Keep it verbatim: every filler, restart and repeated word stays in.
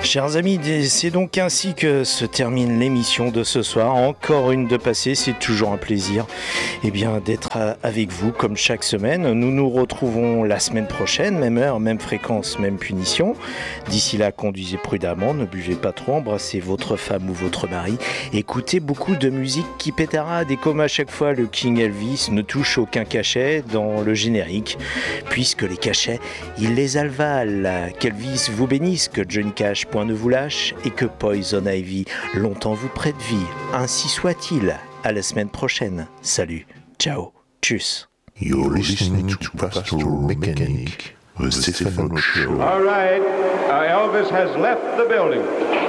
Chers amis, c'est donc ainsi que se termine l'émission de ce soir. Encore une de passée, c'est toujours un plaisir eh bien, d'être avec vous comme chaque semaine. Nous nous retrouvons la semaine prochaine, même heure, même fréquence, même punition. D'ici là, conduisez prudemment, ne buvez pas trop, embrassez votre femme ou votre mari. Écoutez beaucoup de musique qui pétarade et comme à chaque fois, le King Elvis ne touche aucun cachet dans le générique, puisque les cachets, il les avale. Qu'Elvis vous bénisse, que Johnny Cash point ne vous lâche et que Poison Ivy longtemps vous prête vie. Ainsi soit-il. À la semaine prochaine. Salut. Ciao. Tchuss. You're listening to Pastoral Mechanic, the Stephen Show. All right. Uh, Elvis has left the building.